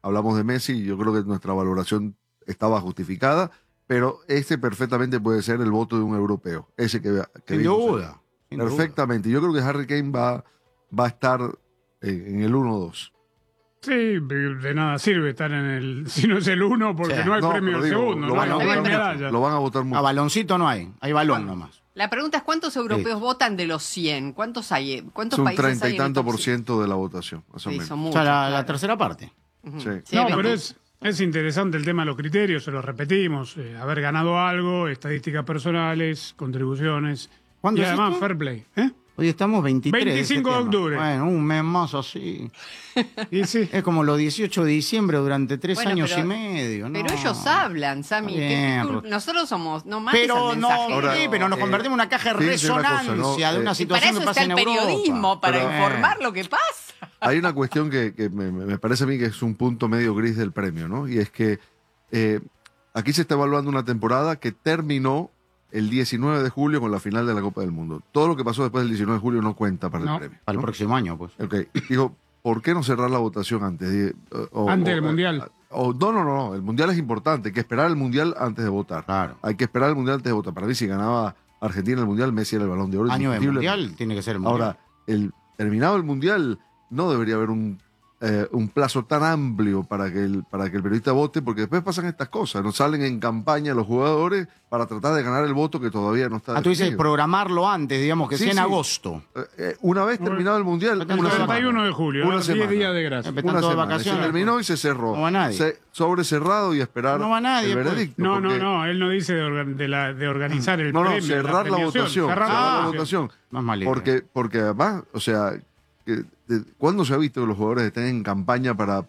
hablamos de Messi y yo creo que nuestra valoración estaba justificada, pero ese perfectamente puede ser el voto de un europeo. Ese que Sin duda. Perfectamente. Yo creo que Harry Kane va a estar en el 1-2. Sí, de nada sirve estar si no es el 1, porque no hay premio el segundo, lo no hay medalla. Lo van a votar mucho. A baloncito no hay balón nomás. La pregunta es, ¿cuántos europeos votan de los 100? ¿Cuántos hay? ¿Cuántos es un países 30 hay y tanto por ciento de la votación, más o menos. Son O muchos, sea, la claro. tercera parte. Sí. Sí, No, 20. pero es interesante el tema de los criterios, se los repetimos. Haber ganado algo, estadísticas personales, contribuciones. ¿Cuándo Y es además esto? fair play. ¿Eh? Hoy estamos 23 25 de tema. octubre. Bueno, un mes más así. Y sí. Es como los 18 de diciembre durante 3 Bueno, años pero- y medio. ¿no? Pero ellos hablan, Sammy. Bien, Nosotros somos nomás Pero no, Ahora, sí, pero nos convertimos en una caja de fíjense una cosa, resonancia ¿no? de una Y para situación eso que pasa está en el Europa. periodismo, para Pero- informar lo que pasa. Hay una cuestión que me parece a mí que es un punto medio gris del premio, ¿no? Y es que aquí se está evaluando una temporada que terminó el 19 de julio con la final de la Copa del Mundo. Todo lo que pasó después del 19 de julio no cuenta para No. el premio. Para el ¿no? próximo año, pues. Ok. Digo, ¿por qué no cerrar la votación antes? Antes del Mundial. No. El Mundial es importante. Hay que esperar el Mundial antes de votar. Claro. Hay que esperar el Mundial antes de votar. Para mí, si ganaba Argentina el Mundial, Messi era el Balón de Oro. Año de indiscutible. Mundial, tiene que ser el Mundial. Ahora, terminado el Mundial, no debería haber un plazo tan amplio para que el periodista vote, porque después pasan estas cosas. Nos salen en campaña los jugadores para tratar de ganar el voto que todavía no está tú dices definido. programarlo antes, digamos, que Sí, sea en sí. agosto. Una vez terminado el Mundial, Pero una el semana. 31 de julio, Una 10 semana. días de gracia. Están Una todos de semana. vacaciones. Se terminó y se cerró. No va nadie. Sobre cerrado y esperar No va nadie, el pues. veredicto. No, porque- no, él no dice de organizar el No, premio. cerrar la votación. Cerrar Cerrar la votación. votación. Más malito. Porque además, o sea, ¿cuándo se ha visto que los jugadores estén en campaña para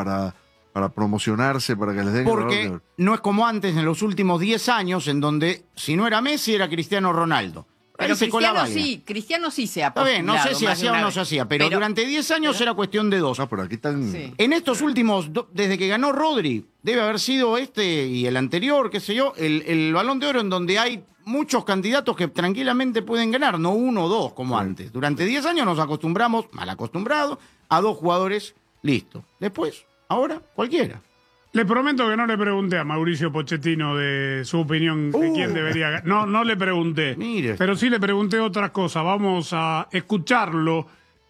promocionarse, para que les den el Balón de Porque Oro? no es como antes en los últimos 10 años, en donde si no era Messi, era Cristiano Ronaldo. Pero Ahí se colaba Cristiano sí se ha Está bien, no sé postulado si más de hacía o una no vez. se hacía, pero durante 10 años era cuestión de 2. No, pero aquí están. Sí. En estos últimos, desde que ganó Rodri, debe haber sido este y el anterior, qué sé yo, el Balón de Oro en donde hay muchos candidatos que tranquilamente pueden ganar, no uno o dos como antes. Durante 10 años nos acostumbramos, mal acostumbrados, a 2 jugadores, listo. Después, ahora, cualquiera. Le prometo que no le pregunté a Mauricio Pochettino de su opinión de quién debería ganar. No le pregunté. Mire. Pero sí le pregunté otras cosas. Vamos a escucharlo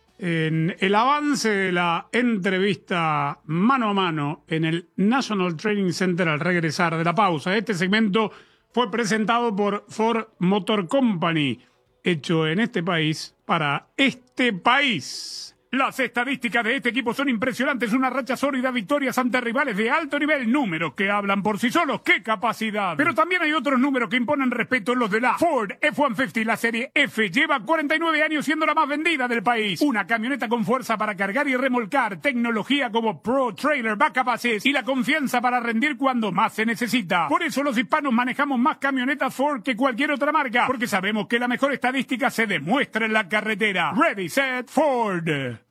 en el avance de la entrevista mano a mano en el National Training Center al regresar de la pausa. Este segmento fue presentado por Ford Motor Company, hecho en este país para este país. Las estadísticas de este equipo son impresionantes, una racha sólida, victorias ante rivales de alto nivel, números que hablan por sí solos, ¡qué capacidad! Pero también hay otros números que imponen respeto, los de la Ford F-150, la serie F, lleva 49 años siendo la más vendida del país. Una camioneta con fuerza para cargar y remolcar, tecnología como Pro Trailer Backup Assist y la confianza para rendir cuando más se necesita. Por eso los hispanos manejamos más camionetas Ford que cualquier otra marca, porque sabemos que la mejor estadística se demuestra en la carretera. Ready, set, Ford.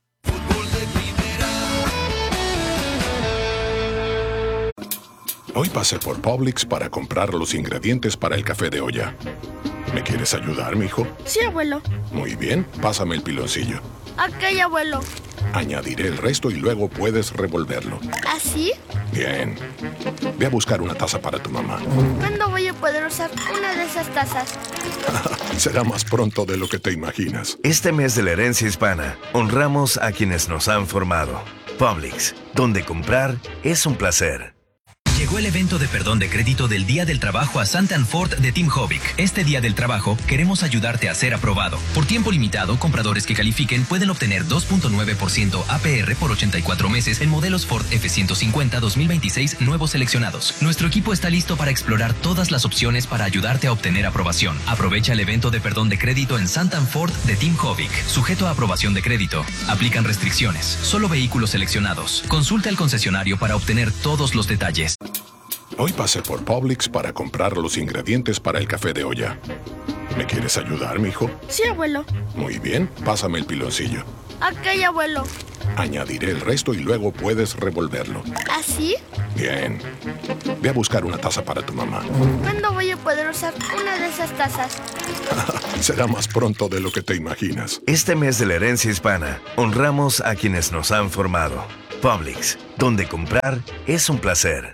Hoy pasé por Publix para comprar los ingredientes para el café de olla. ¿Me quieres ayudar, mijo? Sí, abuelo. Muy bien, pásame el piloncillo. Ok, abuelo. Añadiré el resto y luego puedes revolverlo. ¿Así? Bien. Ve a buscar una taza para tu mamá. ¿Cuándo voy a poder usar una de esas tazas? Será más pronto de lo que te imaginas. Este mes de la herencia hispana, honramos a quienes nos han formado. Publix, donde comprar es un placer. Llegó el evento de perdón de crédito del Día del Trabajo a Santander Ford de Tim Hovick. Este Día del Trabajo queremos ayudarte a ser aprobado. Por tiempo limitado, compradores que califiquen pueden obtener 2.9% APR por 84 meses en modelos Ford F-150 2026 nuevos seleccionados. Nuestro equipo está listo para explorar todas las opciones para ayudarte a obtener aprobación. Aprovecha el evento de perdón de crédito en Santander Ford de Tim Hovick. Sujeto a aprobación de crédito. Aplican restricciones. Solo vehículos seleccionados. Consulta al concesionario para obtener todos los detalles. Hoy pasé por Publix para comprar los ingredientes para el café de olla. ¿Me quieres ayudar, mijo? Sí, abuelo. Muy bien, pásame el piloncillo. Ok, abuelo. Añadiré el resto y luego puedes revolverlo. ¿Así? Bien. Ve a buscar una taza para tu mamá. ¿Cuándo voy a poder usar una de esas tazas? Será más pronto de lo que te imaginas. Este mes de la herencia hispana, honramos a quienes nos han formado. Publix, donde comprar es un placer.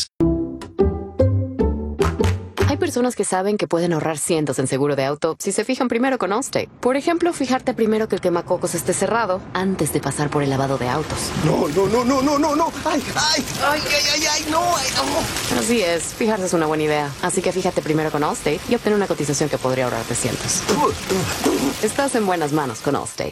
Hay personas que saben que pueden ahorrar cientos en seguro de auto si se fijan primero con Allstate. Por ejemplo, fijarte primero que el quemacocos esté cerrado antes de pasar por el lavado de autos. No. ¡Ay! No. Así es, fijarse es una buena idea. Así que fíjate primero con Allstate y obtener una cotización que podría ahorrarte cientos. Estás en buenas manos con Allstate.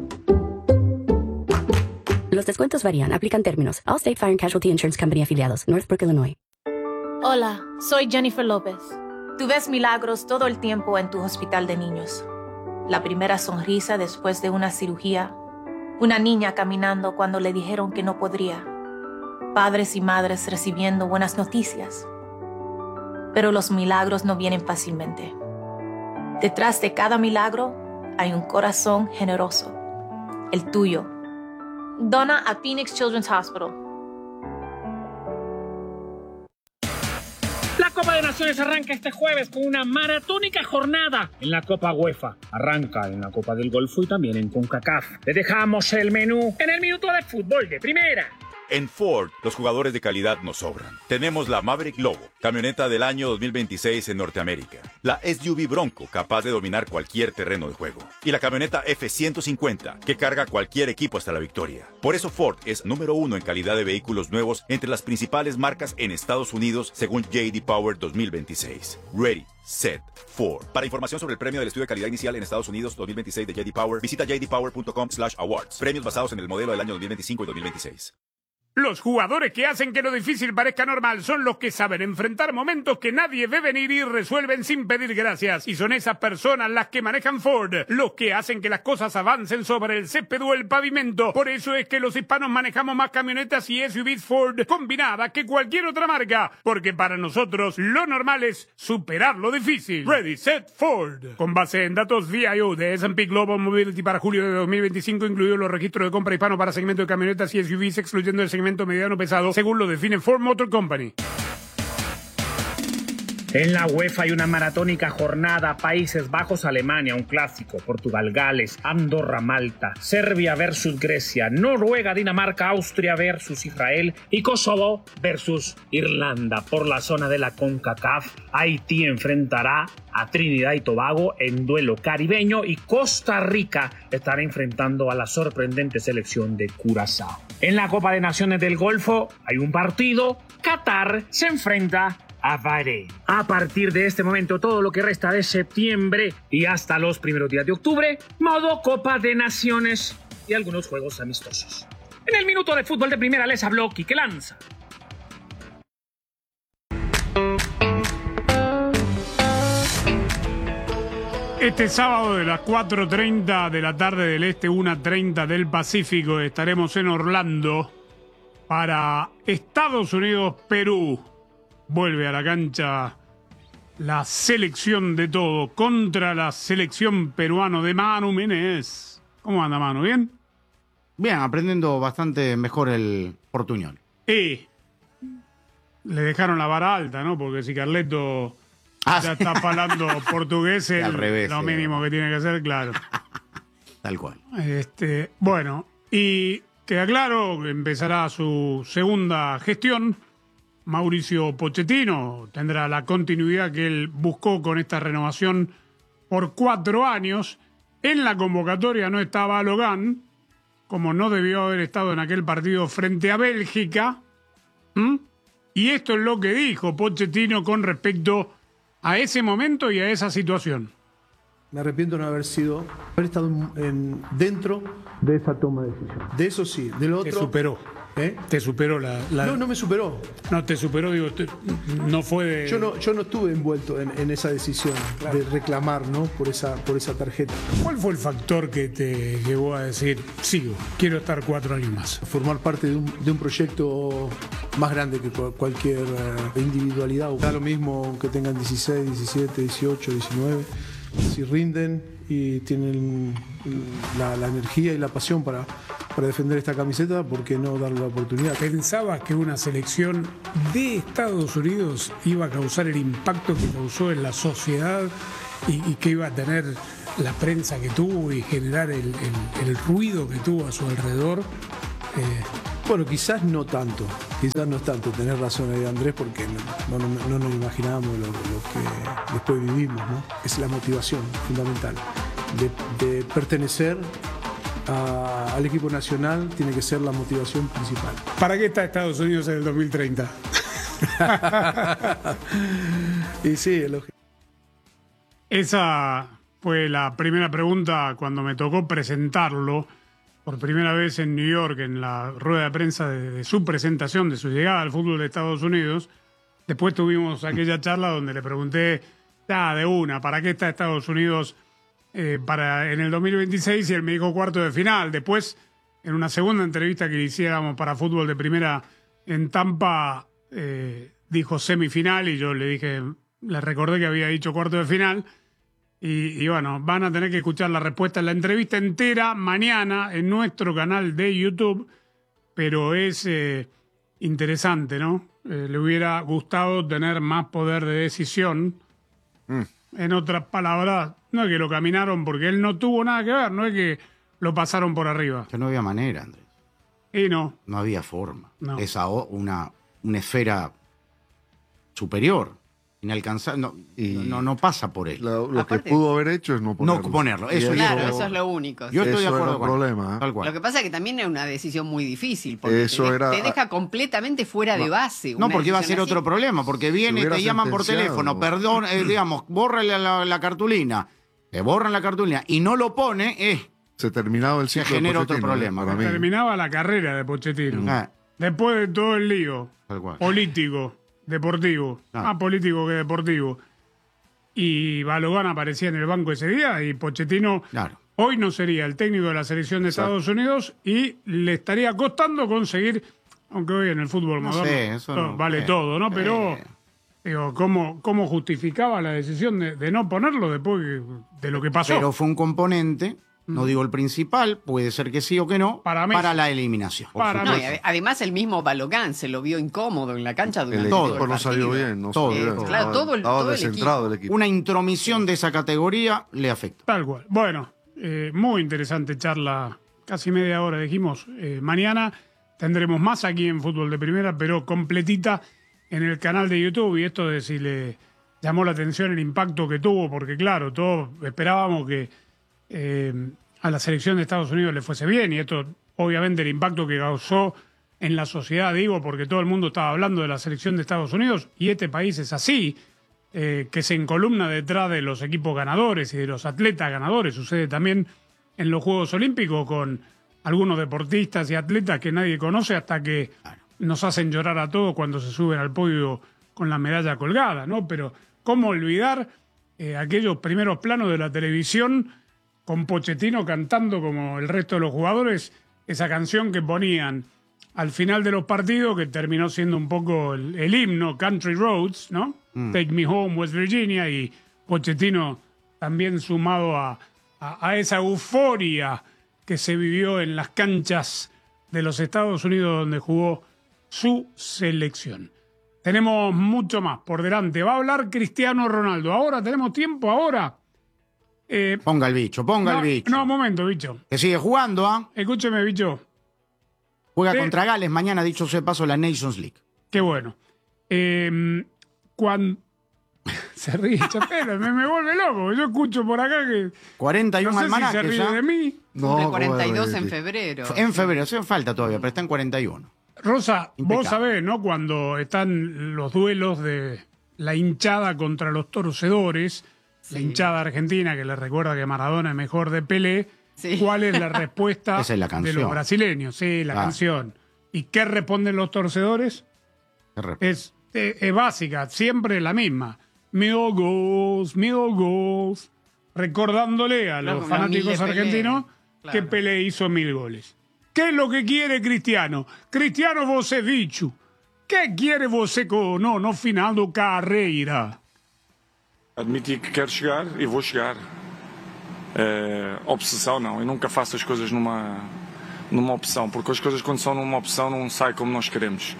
Los descuentos varían. Aplican términos. Allstate Fire and Casualty Insurance Company afiliados. Northbrook, Illinois. Hola, soy Jennifer López. Tú ves milagros todo el tiempo en tu hospital de niños. La primera sonrisa después de una cirugía. Una niña caminando cuando le dijeron que no podría. Padres y madres recibiendo buenas noticias. Pero los milagros no vienen fácilmente. Detrás de cada milagro hay un corazón generoso. El tuyo. Dona a Phoenix Children's Hospital. La Copa de Naciones arranca este jueves con una maratónica jornada en la Copa UEFA. Arranca en la Copa del Golfo y también en CONCACAF. Le dejamos el menú en el minuto de fútbol de primera. En Ford, los jugadores de calidad nos sobran. Tenemos la Maverick Lobo, camioneta del año 2026 en Norteamérica. La SUV Bronco, capaz de dominar cualquier terreno de juego. Y la camioneta F-150, que carga cualquier equipo hasta la victoria. Por eso Ford es número 1 en calidad de vehículos nuevos entre las principales marcas en Estados Unidos, según J.D. Power 2026. Ready, Set, Ford. Para información sobre el premio del estudio de calidad inicial en Estados Unidos 2026 de J.D. Power, visita jdpower.com/awards. Premios basados en el modelo del año 2025 y 2026. Los jugadores que hacen que lo difícil parezca normal son los que saben enfrentar momentos que nadie ve venir y resuelven sin pedir gracias. Y son esas personas las que manejan Ford, los que hacen que las cosas avancen sobre el césped o el pavimento. Por eso es que los hispanos manejamos más camionetas y SUVs Ford combinadas que cualquier otra marca. Porque para nosotros lo normal es superar lo difícil. Ready, Set, Ford. Con base en datos VIO de S&P Global Mobility para julio de 2025, incluidos los registros de compra hispano para segmento de camionetas y SUVs, excluyendo el segmento mediano pesado, según lo define Ford Motor Company. En la UEFA hay una maratónica jornada. Países Bajos, Alemania, un clásico. Portugal, Gales, Andorra, Malta. Serbia versus Grecia. Noruega, Dinamarca, Austria versus Israel. Y Kosovo versus Irlanda. Por la zona de la CONCACAF, Haití enfrentará a Trinidad y Tobago en duelo caribeño. Y Costa Rica estará enfrentando a la sorprendente selección de Curazao. En la Copa de Naciones del Golfo hay un partido. Qatar se enfrenta a Bahrein. A partir de este momento, todo lo que resta de septiembre y hasta los primeros días de octubre, modo Copa de Naciones y algunos juegos amistosos. En el minuto de fútbol de primera les habló Quique Lanza. Este sábado de las 4:30 de la tarde del Este, 1:30 del Pacífico, estaremos en Orlando para Estados Unidos-Perú. Vuelve a la cancha la selección de todo contra la selección peruana de Manu Menezes. ¿Cómo anda, Manu? ¿Bien? Bien, aprendiendo bastante mejor el portuñol. Le dejaron la vara alta, ¿no? Porque si Carleto ya está hablando portugués, al revés, lo mínimo que tiene que hacer, claro. Tal cual. Bueno, y queda claro que empezará su segunda gestión. Mauricio Pochettino tendrá la continuidad que él buscó con esta renovación por 4 años. En la convocatoria no estaba Logan, como no debió haber estado en aquel partido frente a Bélgica. Y esto es lo que dijo Pochettino con respecto a ese momento y a esa situación. Me arrepiento de no haber estado dentro de esa toma de decisión. De eso sí, de lo otro... Te superó. Te superó la... No me superó. No, te superó, digo, no fue de... Yo no estuve envuelto en esa decisión, claro, de reclamar, ¿no? por esa tarjeta. ¿Cuál fue el factor que te llevó a decir, sigo, quiero estar 4 años más? Formar parte de un proyecto más grande que cualquier individualidad. Da lo mismo que tengan 16, 17, 18, 19. Si rinden y tienen la energía y la pasión para defender esta camiseta, ¿por qué no darle la oportunidad? ¿Pensabas que una selección de Estados Unidos iba a causar el impacto que causó en la sociedad y que iba a tener la prensa que tuvo y generar el ruido que tuvo a su alrededor? Bueno, quizás no tanto, tenés razón ahí, Andrés, porque no nos imaginábamos lo que después vivimos, ¿no? Es la motivación fundamental de pertenecer al equipo nacional, tiene que ser la motivación principal. ¿Para qué está Estados Unidos en el 2030? Y sí, es lógico. Esa fue la primera pregunta cuando me tocó presentarlo por primera vez en New York, en la rueda de prensa de su presentación, de su llegada al fútbol de Estados Unidos. Después tuvimos aquella charla donde le pregunté, de una, ¿para qué está Estados Unidos en el 2026? Y él me dijo cuarto de final. Después, en una segunda entrevista que le hiciéramos para Fútbol de Primera en Tampa, dijo semifinal y yo le recordé que había dicho cuarto de final. Y bueno, van a tener que escuchar la respuesta en la entrevista entera mañana en nuestro canal de YouTube, pero es interesante, ¿no? Le hubiera gustado tener más poder de decisión. En otras palabras, no es que lo caminaron porque él no tuvo nada que ver, no es que lo pasaron por arriba. Que no había manera, Andrés. Y no. No había forma. No. Es una esfera superior. Inalcanzable, no pasa por él. Lo que pudo haber hecho es no ponerlo. No ponerlo, eso es lo único. Yo estoy de acuerdo con problema. Tal cual. Lo que pasa es que también es una decisión muy difícil, porque eso te deja completamente fuera de base. No, porque iba a ser así. otro problema, porque viene, te llaman por teléfono, perdón, digamos, bórrale la cartulina, le borran la cartulina y no lo pone, se terminaba el ciclo. Se genera otro problema. Se terminaba la carrera de Pochettino. Después de todo el lío político, deportivo, más político que deportivo. Y Balogán aparecía en el banco ese día y Pochettino hoy no sería el técnico de la selección de Estados Unidos y le estaría costando conseguir, aunque hoy en el fútbol moderno vale todo, ¿no? Pero digo, ¿cómo justificaba la decisión de no ponerlo después de lo que pasó? Pero fue un componente, no digo el principal, puede ser que sí o que no, para la eliminación. Además, el mismo Balogán se lo vio incómodo en la cancha durante todo el partido. No salió bien. Claro, todo el equipo. Una intromisión de esa categoría le afecta. Tal cual. Bueno, muy interesante charla, casi media hora dijimos. Mañana tendremos más aquí en Fútbol de Primera, pero completita en el canal de YouTube. Y esto de si le llamó la atención el impacto que tuvo, porque claro, todos esperábamos que a la selección de Estados Unidos le fuese bien, y esto obviamente el impacto que causó en la sociedad, digo, porque todo el mundo estaba hablando de la selección de Estados Unidos y este país es así, que se encolumna detrás de los equipos ganadores y de los atletas ganadores. Sucede también en los Juegos Olímpicos con algunos deportistas y atletas que nadie conoce hasta que nos hacen llorar a todos cuando se suben al podio con la medalla colgada, ¿no? Pero ¿cómo olvidar aquellos primeros planos de la televisión con Pochettino cantando como el resto de los jugadores esa canción que ponían al final de los partidos, que terminó siendo un poco el himno, Country Roads, ¿no? Take Me Home, West Virginia, y Pochettino también sumado a esa euforia que se vivió en las canchas de los Estados Unidos donde jugó su selección. Tenemos mucho más por delante. Va a hablar Cristiano Ronaldo. Ahora tenemos tiempo, ahora. Ponga el bicho, el bicho. No, un momento, bicho. Que sigue jugando, ¿ah? Escúcheme, bicho. Juega contra Gales mañana, dicho sea de paso, la Nations League. Qué bueno. Cuando... Se ríe, Chapela, me vuelve loco. Yo escucho por acá que... 41 no sé almanaques, si se ríe ¿ya? de mí. No, 42 en febrero. En febrero, hace falta todavía, pero está en 41. Rosa, impecable. Vos sabés, ¿no? Cuando están los duelos de la hinchada contra los torcedores, la hinchada argentina que le recuerda que Maradona es mejor de Pelé, ¿cuál es la respuesta Esa es la de los brasileños? Sí, la canción. ¿Y qué responden los torcedores? Es básica, siempre la misma. Middle goals. Recordándole a los fanáticos argentinos que Pelé hizo 1000 goles. ¿Qué es lo que quiere Cristiano? Cristiano, você bicho. Que quiere você com no final do carreira? Admiti que quero chegar e vou chegar. Obsessão não, eu nunca faço as coisas numa opção, porque as coisas quando são numa opção não saem como nós queremos.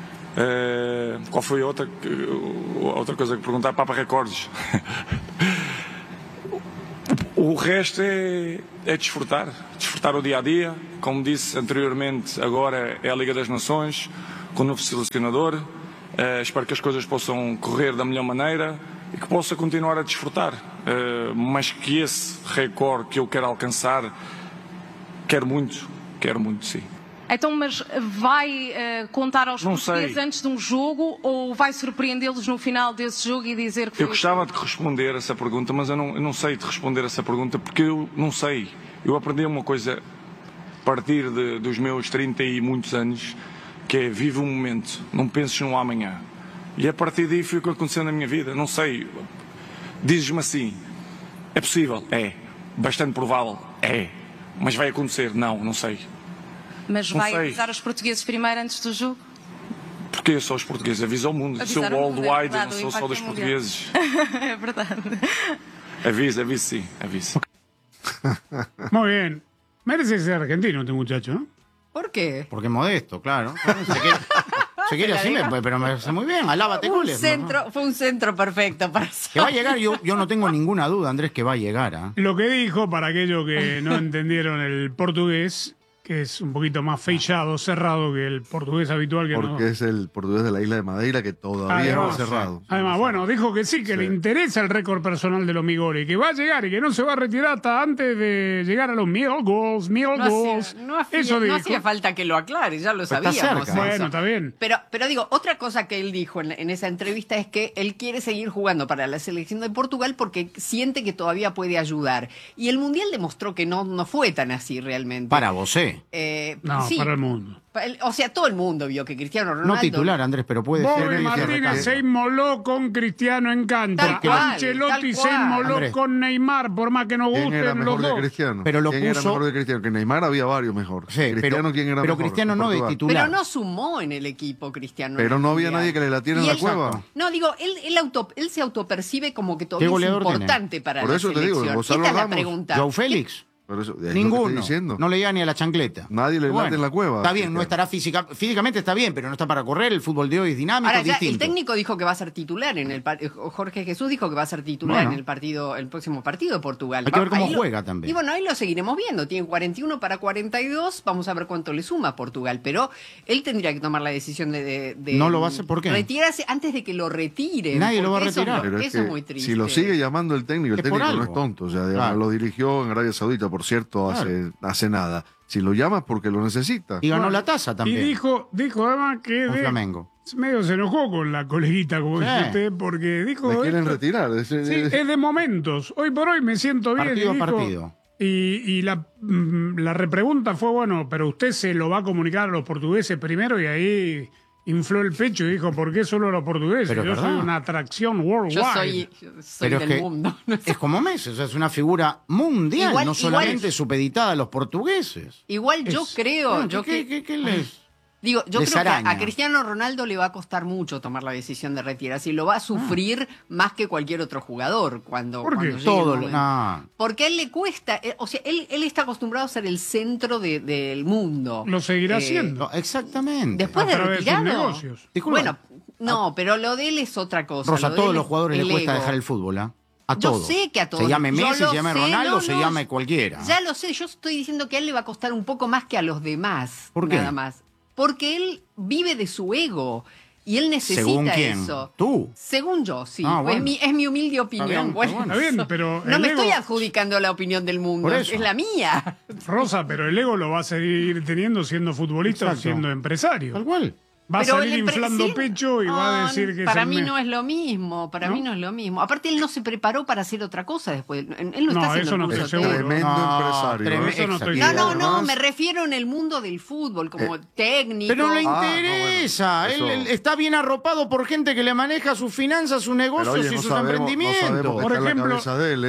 Qual foi a outra coisa que perguntar? Papa Recordes. O resto é desfrutar o dia a dia. Como disse anteriormente, agora é a Liga das Nações, com o novo selecionador. Espero que as coisas possam correr da melhor maneira e que possa continuar a desfrutar. Mas que esse recorde que eu quero alcançar, quero muito, sim. Então, mas vai contar aos portugueses antes de um jogo ou vai surpreendê-los no final desse jogo e dizer que foi... Eu gostava de responder essa pergunta, mas eu não sei de responder essa pergunta porque eu não sei. Eu aprendi uma coisa a partir dos meus 30 e muitos anos, que é vive o momento, não penses no amanhã. E a partir daí foi o que aconteceu na minha vida. Não sei, dizes-me assim, é possível? É. Bastante provável? É. Mas vai acontecer? Não sei. Mas vai avisar os portugueses primeiro antes do jogo? Porque eu sou os portugueses, aviso ao mundo. Sou worldwide, não sou só dos portugueses. É verdade. Aviso sim, aviso. Muy bien. Merece ser argentino este muchacho, ¿no? ¿Por qué? Porque es modesto, claro. Se quiere así, pero me hace muy bien. Alábate, goles. Fue un centro perfecto para eso. Que va a llegar, yo no tengo ninguna duda, Andrés, que va a llegar. Lo que dijo, para aquellos que no entendieron el portugués, que es un poquito más fechado, cerrado que el portugués habitual. Porque es el portugués de la isla de Madeira que todavía no es cerrado. Además, bueno, dijo que sí, que le interesa el récord personal de los Migori, que va a llegar y que no se va a retirar hasta antes de llegar a los 1000 goals. Eso dijo. No hacía falta que lo aclare, ya lo sabíamos. Bueno, está bien. Pero digo, otra cosa que él dijo en esa entrevista es que él quiere seguir jugando para la selección de Portugal porque siente que todavía puede ayudar. Y el Mundial demostró que no fue tan así realmente. Para vos, no, sí, para el mundo. O sea, todo el mundo vio que Cristiano Ronaldo... No titular, Andrés, pero puede ser. Bobby Martínez se inmoló con Cristiano en cancha. Ancelotti se inmoló con Neymar, por más que no gusten los dos. Pero ¿quién era mejor de Cristiano? Que Neymar había varios mejor. Sí, Cristiano, ¿quién era pero mejor? Cristiano no de titular. Pero no sumó en el equipo Cristiano. Pero no había nadie que le latiera en la cueva. No, digo, él se autopercibe como que todavía es importante para la selección. Por eso te digo, Gonzalo Esta es la Ramos. pregunta. Joao Félix. Eso, ninguno. No le llega ni a la chancleta. Nadie le late en la cueva. Está bien, no estará físicamente está bien, pero no está para correr. El fútbol de hoy es dinámico. Ahora, distinto. El técnico dijo que va a ser titular en el Jorge Jesús dijo que va a ser titular en el próximo partido de Portugal. Hay que ver cómo juega también. Y bueno, ahí lo seguiremos viendo. Tiene 41 para 42. Vamos a ver cuánto le suma a Portugal. Pero él tendría que tomar la decisión de no lo va a hacer. ¿Por qué? Retirarse antes de que lo retiren. Nadie lo va a retirar. Eso es muy triste. Si lo sigue llamando el técnico no es tonto. O sea, digamos, lo dirigió en Arabia Saudita, por cierto, hace nada. Si lo llamas porque lo necesita. Y ganó la taza también. Y dijo además que Flamengo. Medio se enojó con la coleguita, como dice usted, porque dijo... Me quieren retirar. Sí, es de momentos. Hoy por hoy me siento bien. Partido a partido. Y la repregunta fue, bueno, pero usted se lo va a comunicar a los portugueses primero, y ahí infló el pecho y dijo, ¿por qué solo a los portugueses? Yo soy una atracción worldwide. Yo soy pero del mundo. Es como Messi, o sea, es una figura mundial, no solamente supeditada a los portugueses. Igual yo creo... Bueno, ¿qué les...? Digo, yo creo que a Cristiano Ronaldo le va a costar mucho tomar la decisión de retirarse y lo va a sufrir más que cualquier otro jugador cuando llegue todo el momento. Porque a él le cuesta, o sea, él está acostumbrado a ser el centro del mundo. Lo seguirá siendo. Exactamente. Después de retirado. Negocios. Bueno, no, pero lo de él es otra cosa. Rosa, a todos los jugadores les cuesta dejar el fútbol, A todos. Yo sé que a todos. Se llame Messi, se llame Ronaldo, se llame cualquiera. Ya lo sé, yo estoy diciendo que a él le va a costar un poco más que a los demás. ¿Por qué? Nada más. Porque él vive de su ego y él necesita ¿Según quién? eso. ¿Tú? Según yo, sí. Bueno. Es mi humilde opinión. Está bien, pero no me estoy adjudicando la opinión del mundo, es la mía. Rosa, pero el ego lo va a seguir teniendo siendo futbolista o siendo empresario. Tal cual. Va a salir inflando pecho y va a decir que para mí no es lo mismo, mí no es lo mismo. Aparte él no se preparó para hacer otra cosa después. Él no está haciendo eso curso tremendo empresario. No, me refiero en el mundo del fútbol como técnico. Pero no le interesa. Él está bien arropado por gente que le maneja sus finanzas, sus negocios y sus emprendimientos. Por ejemplo,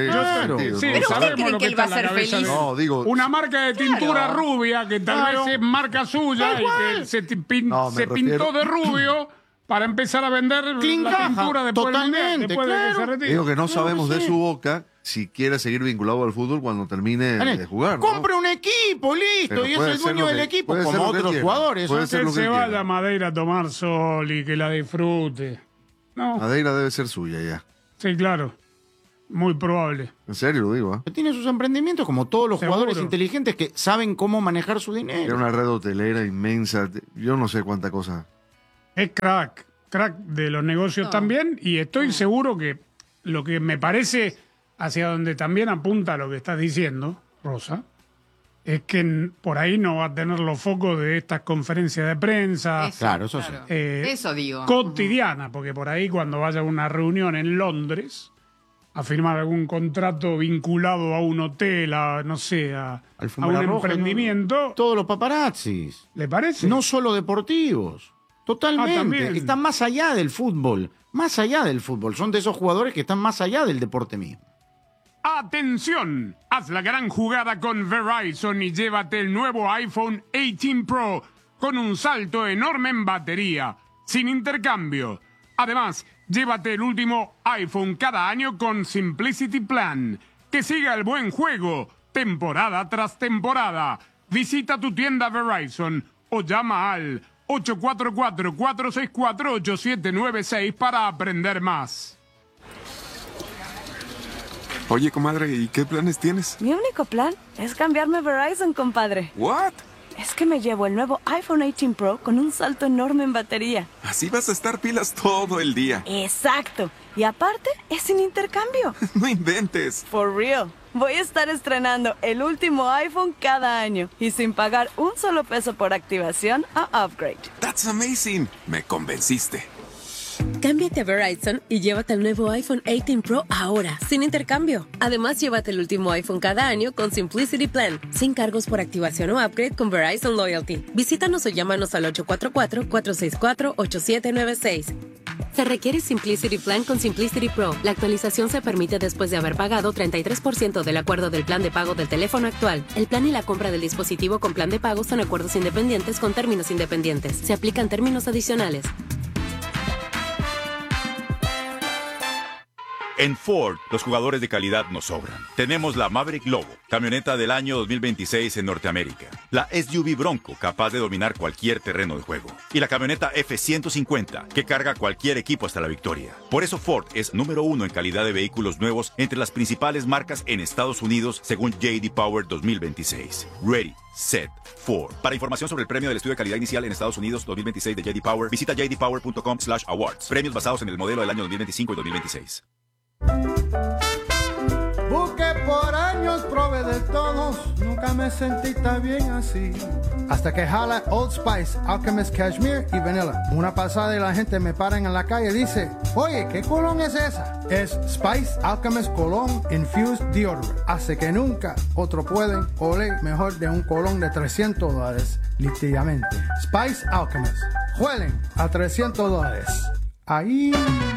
pero ¿usted cree que él va a ser feliz? No, digo, una marca de tintura rubia que tal vez es marca suya y que se pintó de rubio para empezar a vender la pintura después de que se retire. Digo que no sabemos de su boca si quiere seguir vinculado al fútbol cuando termine de jugar. Compre un equipo, listo, y es el dueño del equipo, como otros jugadores. Que se vaya a Madeira a tomar sol y que la disfrute. Madeira debe ser suya ya. Sí, claro. Muy probable. En serio lo digo, Tiene sus emprendimientos como todos los Seguro. jugadores inteligentes que saben cómo manejar su Tiene dinero. una red hotelera inmensa. Yo no sé cuánta cosa. Es crack de los negocios también, y estoy seguro que lo que me parece hacia donde también apunta lo que estás diciendo, Rosa, es que por ahí no va a tener los focos de estas conferencias de prensa. Eso sí. Eso digo. Cotidiana, porque por ahí cuando vaya a una reunión en Londres a firmar algún contrato vinculado a un hotel, a no sé, a un Alfombra roja, emprendimiento. ¿no? Todos los paparazzis. ¿Le parece? No solo deportivos. Totalmente. también. Están más allá del fútbol. Más allá del fútbol. Son de esos jugadores que están más allá del deporte mismo. ¡Atención! Haz la gran jugada con Verizon y llévate el nuevo iPhone 18 Pro con un salto enorme en batería, sin intercambio. Además, llévate el último iPhone cada año con Simplicity Plan. Que siga el buen juego, temporada tras temporada. Visita tu tienda Verizon o llama al 844-464-8796 para aprender más. Oye, comadre, ¿y qué planes tienes? Mi único plan es cambiarme a Verizon, compadre. ¿What? Es que me llevo el nuevo iPhone 18 Pro con un salto enorme en batería. Así vas a estar pilas todo el día. Exacto. Y aparte, es sin intercambio. No inventes. For real. Voy a estar estrenando el último iPhone cada año y sin pagar un solo peso por activación o upgrade. That's amazing. Me convenciste. Cámbiate a Verizon y llévate el nuevo iPhone 18 Pro ahora, sin intercambio. Además, llévate el último iPhone cada año con Simplicity Plan, sin cargos por activación o upgrade con Verizon Loyalty. Visítanos o llámanos al 844-464-8796. Se requiere Simplicity Plan con Simplicity Pro. La actualización se permite después de haber pagado 33% del acuerdo del plan de pago del teléfono actual. El plan y la compra del dispositivo con plan de pago son acuerdos independientes con términos independientes. Se aplican términos adicionales. En Ford, los jugadores de calidad nos sobran. Tenemos la Maverick Lobo, camioneta del año 2026 en Norteamérica. La SUV Bronco, capaz de dominar cualquier terreno de juego. Y la camioneta F-150, que carga cualquier equipo hasta la victoria. Por eso Ford es número 1 en calidad de vehículos nuevos entre las principales marcas en Estados Unidos, según J.D. Power 2026. Ready, Set, Ford. Para información sobre el premio del estudio de calidad inicial en Estados Unidos 2026 de J.D. Power, visita jdpower.com/awards. Premios basados en el modelo del año 2025 y 2026. Busqué por años, probé de todos, nunca me sentí tan bien así. Hasta que jala Old Spice, Alchemist Cashmere y Vanilla. Una pasada y la gente me para en la calle y dice, oye, ¿qué colón es esa? Es Spice Alchemist Cologne Infused Deodorant. Hace que nunca otro pueden oler mejor de un colón de $300, literalmente. Spice Alchemist. Huelen a $300. Ahí...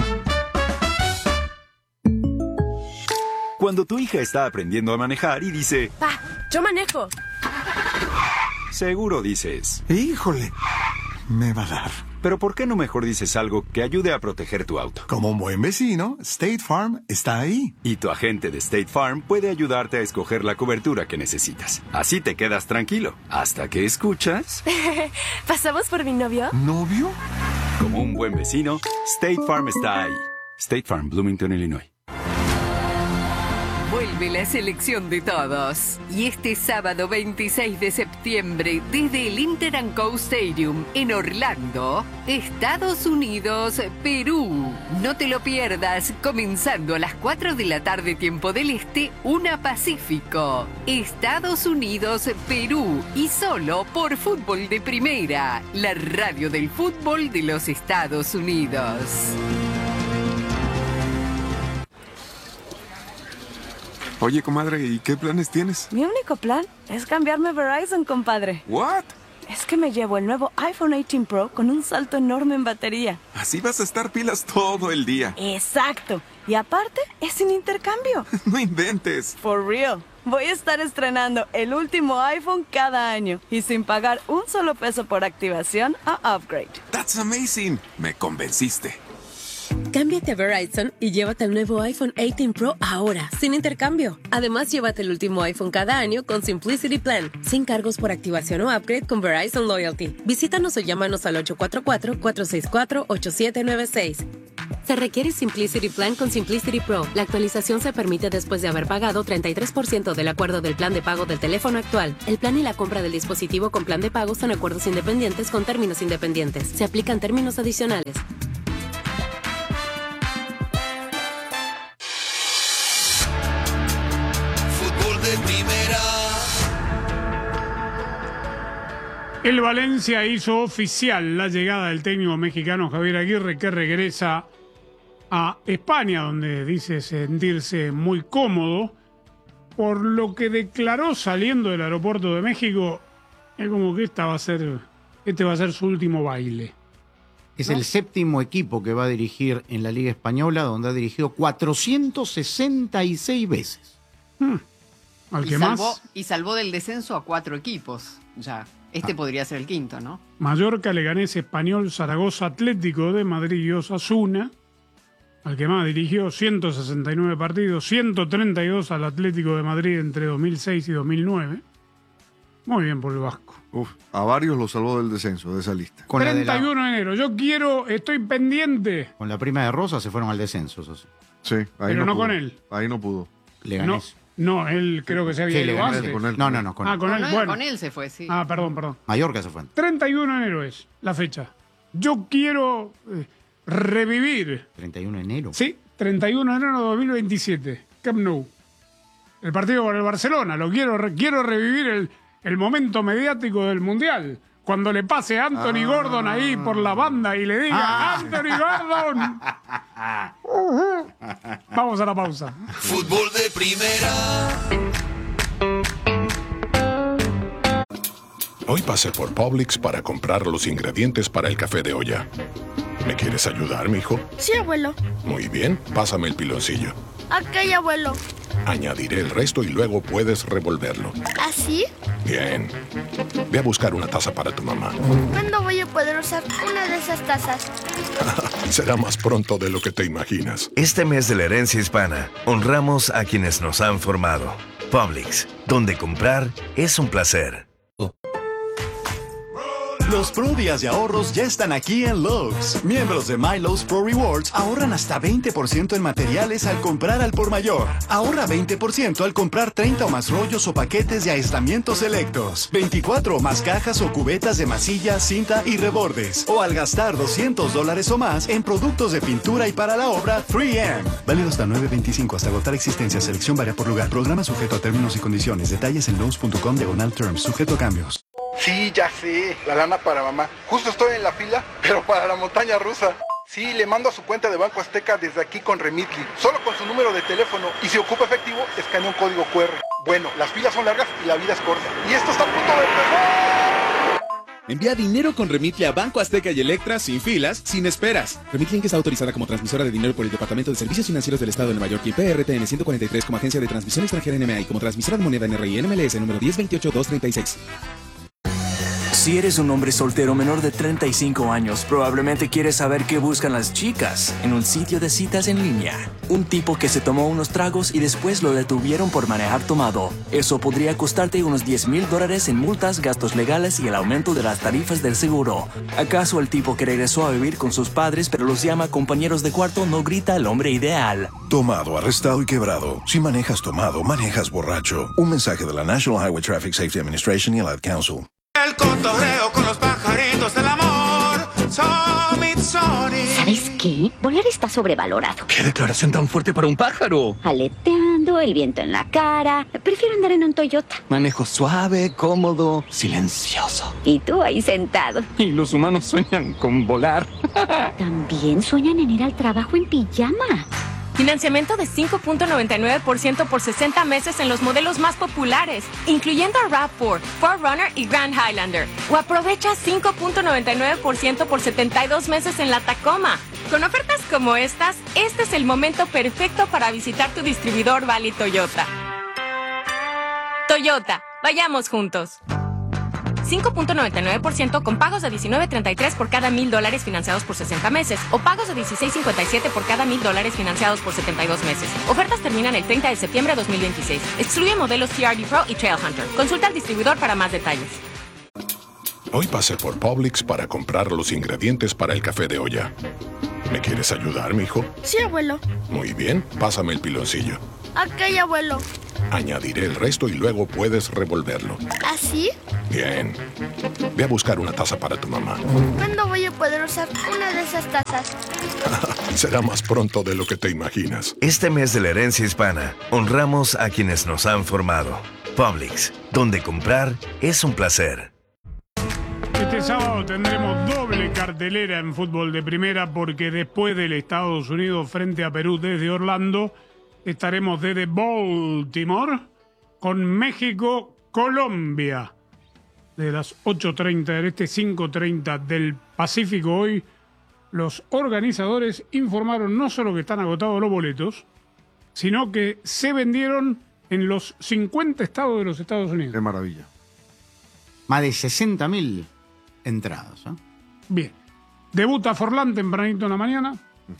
Cuando tu hija está aprendiendo a manejar y dice... ¡Pa! ¡Yo manejo! Seguro dices... ¡Híjole! Me va a dar. Pero ¿por qué no mejor dices algo que ayude a proteger tu auto? Como un buen vecino, State Farm está ahí. Y tu agente de State Farm puede ayudarte a escoger la cobertura que necesitas. Así te quedas tranquilo. Hasta que escuchas... ¿Pasamos por mi novio? ¿Novio? Como un buen vecino, State Farm está ahí. State Farm, Bloomington, Illinois. Vuelve la selección de todos. Y este sábado 26 de septiembre, desde el Inter & Co Stadium en Orlando, Estados Unidos, Perú. No te lo pierdas, comenzando a las 4 de la tarde tiempo del Este, 1 Pacífico. Estados Unidos, Perú. Y solo por Fútbol de Primera, la radio del fútbol de los Estados Unidos. Oye, comadre, ¿y qué planes tienes? Mi único plan es cambiarme a Verizon, compadre. ¿What? Es que me llevo el nuevo iPhone 18 Pro con un salto enorme en batería. Así vas a estar pilas todo el día. Exacto. Y aparte, es sin intercambio. No inventes. For real. Voy a estar estrenando el último iPhone cada año y sin pagar un solo peso por activación o upgrade. That's amazing. Me convenciste. Cámbiate a Verizon y llévate el nuevo iPhone 18 Pro ahora, sin intercambio. Además, llévate el último iPhone cada año con Simplicity Plan, sin cargos por activación o upgrade con Verizon Loyalty. Visítanos o llámanos al 844-464-8796. Se requiere Simplicity Plan con Simplicity Pro. La actualización se permite después de haber pagado 33% del acuerdo del plan de pago del teléfono actual. El plan y la compra del dispositivo con plan de pago son acuerdos independientes con términos independientes. Se aplican términos adicionales. Fútbol de primera. El Valencia hizo oficial la llegada del técnico mexicano Javier Aguirre, que regresa a España, donde dice sentirse muy cómodo, por lo que declaró saliendo del aeropuerto de México, es como que este va a ser su último baile. Es el séptimo equipo que va a dirigir en la Liga Española, donde ha dirigido 466 veces. ¿Al que más? Y salvó del descenso a 4 equipos, ya. Podría ser el quinto, ¿no? Mallorca, Leganés, Español, Zaragoza, Atlético de Madrid y Osasuna. Al que más dirigió 169 partidos, 132 al Atlético de Madrid entre 2006 y 2009. Muy bien por el vasco. A varios los salvó del descenso de esa lista. 31 de enero. Estoy pendiente. Con la prima de Rosa se fueron al descenso, eso sí. Sí, ahí pero no pudo. con él. Ahí no pudo. Leganés. No, él creo que se había ido antes. Con él. No, con él. Con él, bueno. Con él se fue, sí. Perdón. Mallorca se fue. 31 de enero es la fecha. Yo quiero revivir. 31 de enero. Sí, 31 de enero de 2027. Camp Nou. El partido con el Barcelona. Quiero revivir el momento mediático del Mundial. Cuando le pase a Anthony Gordon ahí por la banda y le diga ¡Anthony Gordon! Vamos a la pausa. Fútbol de primera. Hoy pasé por Publix para comprar los ingredientes para el café de olla. ¿Me quieres ayudar, mijo? Sí, abuelo. Muy bien, pásame el piloncillo. Ok, abuelo. Añadiré el resto y luego puedes revolverlo. ¿Así? Bien. Ve a buscar una taza para tu mamá. ¿Cuándo voy a poder usar una de esas tazas? Será más pronto de lo que te imaginas. Este mes de la herencia hispana, honramos a quienes nos han formado. Publix, donde comprar es un placer. Los Pro Días de ahorros ya están aquí en Lowe's. Miembros de MyLowe's Pro Rewards ahorran hasta 20% en materiales al comprar al por mayor. Ahorra 20% al comprar 30 o más rollos o paquetes de aislamientos selectos, 24 o más cajas o cubetas de masilla, cinta y rebordes. O al gastar $200 o más en productos de pintura y para la obra 3M. Válido hasta 9/25 hasta agotar existencia. Selección varía por lugar. Programa sujeto a términos y condiciones. Detalles en lowes.com/terms. Sujeto a cambios. Sí, ya sé, la lana para mamá. Justo estoy en la fila, pero para la montaña rusa. Sí, le mando a su cuenta de Banco Azteca desde aquí con Remitly. Solo con su número de teléfono. Y si ocupa efectivo, escanea un código QR. Bueno, las filas son largas y la vida es corta. Y esto está a punto de empezar. Envía dinero con Remitly a Banco Azteca y Electra sin filas, sin esperas. Remitly está autorizada como transmisora de dinero por el Departamento de Servicios Financieros del Estado de Nueva York y PRTN 143 como agencia de transmisión extranjera NMA y como transmisora de moneda NRI NMLS número 1028-236. Si eres un hombre soltero menor de 35 años, probablemente quieres saber qué buscan las chicas en un sitio de citas en línea. Un tipo que se tomó unos tragos y después lo detuvieron por manejar tomado. Eso podría costarte unos $10,000 en multas, gastos legales y el aumento de las tarifas del seguro. ¿Acaso el tipo que regresó a vivir con sus padres pero los llama compañeros de cuarto no grita el hombre ideal? Tomado, arrestado y quebrado. Si manejas tomado, manejas borracho. Un mensaje de la National Highway Traffic Safety Administration y el Ad Council. El cotorreo con los pajaritos del amor. ¿Sabes qué? Volar está sobrevalorado. ¿Qué declaración tan fuerte para un pájaro? Aleteando, el viento en la cara. Prefiero andar en un Toyota. Manejo suave, cómodo, silencioso. Y tú ahí sentado. Y los humanos sueñan con volar. También sueñan en ir al trabajo en pijama. Financiamiento de 5.99% por 60 meses en los modelos más populares, incluyendo RAV4, 4Runner y Grand Highlander. O aprovecha 5.99% por 72 meses en la Tacoma. Con ofertas como estas, este es el momento perfecto para visitar tu distribuidor Valley Toyota. Toyota, vayamos juntos. 5.99% con pagos de $19.33 por cada $1,000 financiados por 60 meses o pagos de $16.57 por cada $1,000 financiados por 72 meses. Ofertas terminan el 30 de septiembre de 2026. Excluye modelos TRD Pro y Trailhunter. Consulta al distribuidor para más detalles. Hoy pasé por Publix para comprar los ingredientes para el café de olla. ¿Me quieres ayudar, mijo? Sí, abuelo. Muy bien, pásame el piloncillo. Ok, abuelo. Añadiré el resto y luego puedes revolverlo. ¿Así? Bien. Ve a buscar una taza para tu mamá. ¿Cuándo voy a poder usar una de esas tazas? Será más pronto de lo que te imaginas. Este mes de la herencia hispana, honramos a quienes nos han formado. Publix, donde comprar es un placer. Este sábado tendremos doble cartelera en fútbol de primera porque después del Estados Unidos frente a Perú desde Orlando, estaremos desde Baltimore con México-Colombia. De las 8:30 del este, 5:30 del Pacífico. Hoy los organizadores informaron no solo que están agotados los boletos, sino que se vendieron en los 50 estados de los Estados Unidos. Qué maravilla. Más de 60.000 entradas. Bien. Debuta Forlán tempranito en la mañana.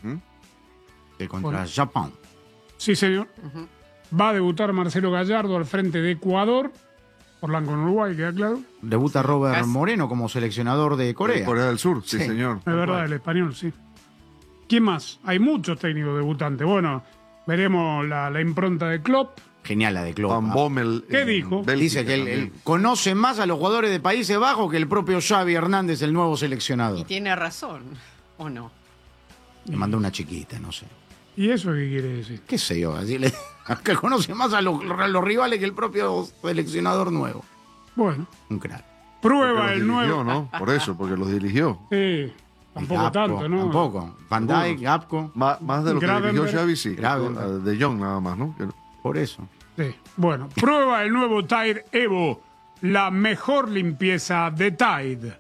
Contra Japón. Sí, señor. Va a debutar Marcelo Gallardo al frente de Ecuador. Forlán con Uruguay, queda claro. Debuta Robert Moreno como seleccionador de Corea. De Corea del Sur, sí, señor. Es verdad, el español, sí. ¿Quién más? Hay muchos técnicos debutantes. Bueno, veremos la impronta de Klopp. Genial la de Klopp. Van Bommel. ¿Qué dijo? Dice que él conoce más a los jugadores de Países Bajos que el propio Xavi Hernández, el nuevo seleccionador. Y tiene razón, ¿o no? Le mandó una chiquita, no sé. ¿Y eso qué quiere decir? ¿Qué sé yo? Decirle que conoce más a los rivales que el propio seleccionador nuevo. Bueno. Un crack. Prueba el nuevo. ¿no? Por eso, porque los dirigió. Sí. Tampoco Apco, tanto, ¿no? Tampoco. Van Dijk, Apco. Más de lo que dirigió Xavi, sí. De Jong nada más, ¿no? Por eso. Sí. Bueno, prueba el nuevo Tide Evo. La mejor limpieza de Tide.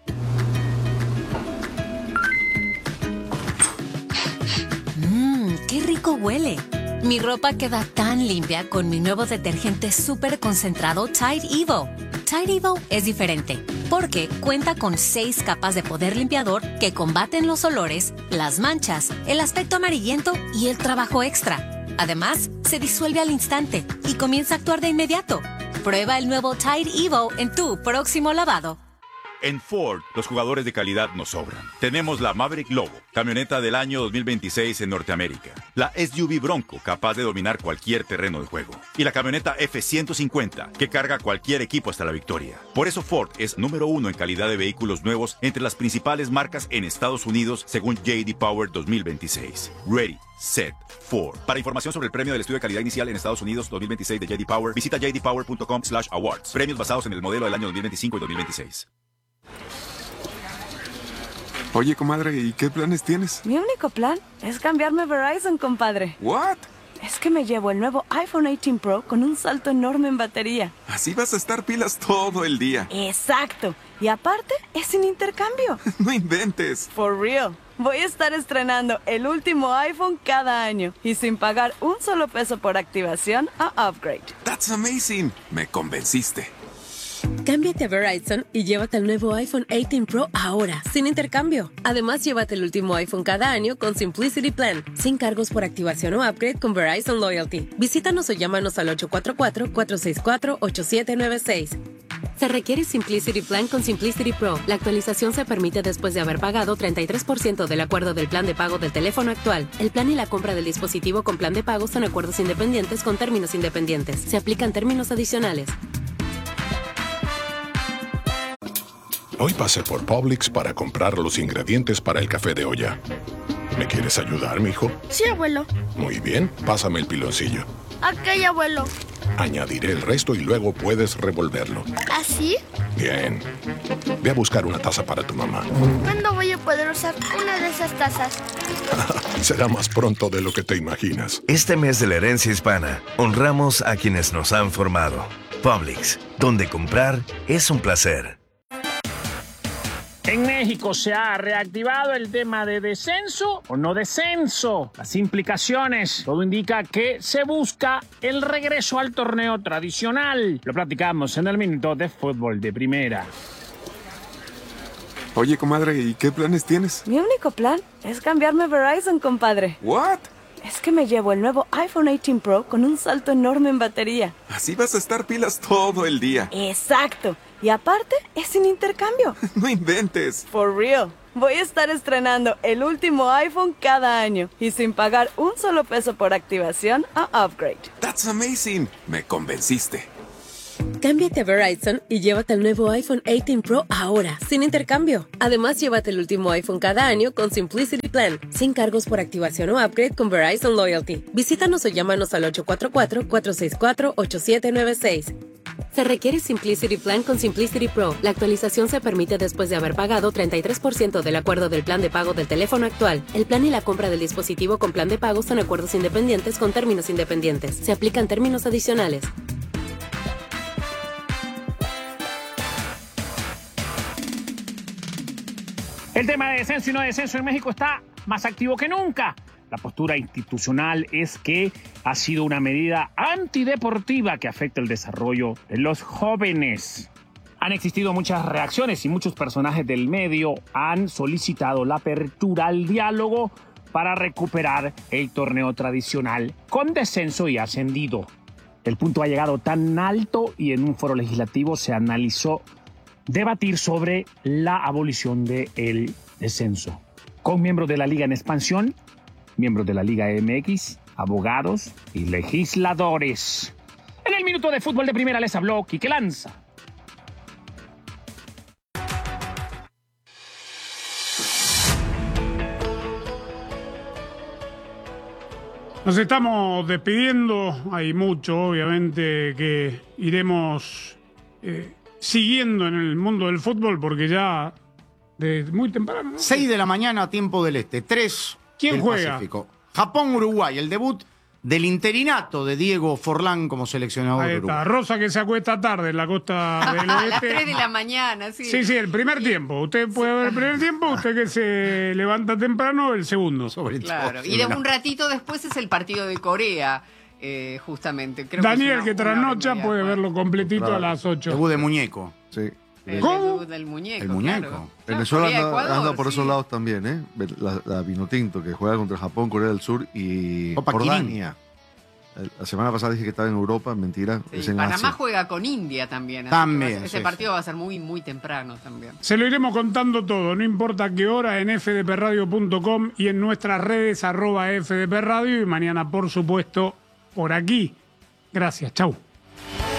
¡Qué rico huele! Mi ropa queda tan limpia con mi nuevo detergente súper concentrado Tide Evo. Tide Evo es diferente porque cuenta con 6 capas de poder limpiador que combaten los olores, las manchas, el aspecto amarillento y el trabajo extra. Además, se disuelve al instante y comienza a actuar de inmediato. Prueba el nuevo Tide Evo en tu próximo lavado. En Ford, los jugadores de calidad nos sobran. Tenemos la Maverick Lobo, camioneta del año 2026 en Norteamérica. La SUV Bronco, capaz de dominar cualquier terreno de juego. Y la camioneta F-150, que carga cualquier equipo hasta la victoria. Por eso Ford es número 1 en calidad de vehículos nuevos entre las principales marcas en Estados Unidos, según J.D. Power 2026. Ready, Set, Ford. Para información sobre el premio del estudio de calidad inicial en Estados Unidos 2026 de J.D. Power, visita jdpower.com/awards. Premios basados en el modelo del año 2025 y 2026. Oye, comadre, ¿y qué planes tienes? Mi único plan es cambiarme a Verizon, compadre. ¿What? Es que me llevo el nuevo iPhone 18 Pro con un salto enorme en batería. Así vas a estar pilas todo el día. Exacto. Y aparte, es sin intercambio. No inventes. For real. Voy a estar estrenando el último iPhone cada año y sin pagar un solo peso por activación o upgrade. That's amazing. Me convenciste. Cámbiate a Verizon y llévate el nuevo iPhone 18 Pro ahora, sin intercambio. Además, llévate el último iPhone cada año con Simplicity Plan, sin cargos por activación o upgrade con Verizon Loyalty. Visítanos o llámanos al 844-464-8796. Se requiere Simplicity Plan con Simplicity Pro. La actualización se permite después de haber pagado 33% del acuerdo del plan de pago del teléfono actual. El plan y la compra del dispositivo con plan de pago son acuerdos independientes con términos independientes. Se aplican términos adicionales. Hoy pasé por Publix para comprar los ingredientes para el café de olla. ¿Me quieres ayudar, mijo? Sí, abuelo. Muy bien, pásame el piloncillo. Ok, abuelo. Añadiré el resto y luego puedes revolverlo. ¿Así? Bien. Ve a buscar una taza para tu mamá. ¿Cuándo voy a poder usar una de esas tazas? Será más pronto de lo que te imaginas. Este mes de la herencia hispana, honramos a quienes nos han formado. Publix, donde comprar es un placer. En México se ha reactivado el tema de descenso o no descenso. Las implicaciones, todo indica que se busca el regreso al torneo tradicional. Lo platicamos en el Minuto de Fútbol de Primera. Oye, comadre, ¿y qué planes tienes? Mi único plan es cambiarme a Verizon, compadre. ¿What? Es que me llevo el nuevo iPhone 18 Pro con un salto enorme en batería. Así vas a estar pilas todo el día. Exacto. Y aparte, es sin intercambio. No inventes. For real. Voy a estar estrenando el último iPhone cada año y sin pagar un solo peso por activación o upgrade. That's amazing. Me convenciste. Cámbiate a Verizon y llévate el nuevo iPhone 18 Pro ahora, sin intercambio. Además, llévate el último iPhone cada año con Simplicity Plan, sin cargos por activación o upgrade con Verizon Loyalty. Visítanos o llámanos al 844-464-8796. Se requiere Simplicity Plan con Simplicity Pro. La actualización se permite después de haber pagado 33% del acuerdo del plan de pago del teléfono actual. El plan y la compra del dispositivo con plan de pago son acuerdos independientes con términos independientes. Se aplican términos adicionales. El tema de descenso y no descenso en México está más activo que nunca. La postura institucional es que ha sido una medida antideportiva que afecta el desarrollo de los jóvenes. Han existido muchas reacciones y muchos personajes del medio han solicitado la apertura al diálogo para recuperar el torneo tradicional con descenso y ascendido. El punto ha llegado tan alto y en un foro legislativo se analizó debatir sobre la abolición del descenso. Con miembros de la Liga en expansión, miembros de la Liga MX, abogados y legisladores. En el minuto de fútbol de primera les habló Quique Lanza. Nos estamos despidiendo. Hay mucho, obviamente, que iremos siguiendo en el mundo del fútbol porque ya de muy temprano, ¿no? 6 de la mañana, tiempo del este. 3 ¿Quién del juega? Pacífico. Japón-Uruguay, el debut del interinato de Diego Forlán como seleccionador Ahí de está, Uruguay. Rosa que se acuesta tarde en la costa del A oeste. las 3 de la mañana, sí. Sí, el primer tiempo. Usted puede ver el primer tiempo, usted que se levanta temprano, el segundo. Claro, y de un ratito después es el partido de Corea, justamente. Creo Daniel, que que trasnocha, puede verlo completito a las 8. Debut de muñeco. Sí. El ¿Cómo? debut del muñeco. El muñeco. Claro. Venezuela Corea, anda Ecuador, por sí. esos lados también, ¿eh? La Vinotinto, que juega contra Japón, Corea del Sur y Copa Jordania. La semana pasada dije que estaba en Europa, mentira. Sí, es en Panamá Asia. juega con India también. así También, que ese sí, partido va a ser muy, muy temprano también. Se lo iremos contando todo, no importa qué hora, en fdpradio.com y en nuestras redes @fdpradio y mañana, por supuesto, por aquí. Gracias, chau.